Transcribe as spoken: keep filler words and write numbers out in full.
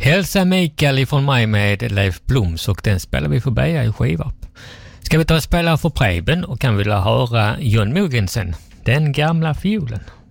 Hälsa Mikael ifrån mig med Leif Bloms och den spelar vi för Beja i Skivarp. Ska vi ta och spela för Preben och kan vilja höra John Mogensen, Den gamla fiolen.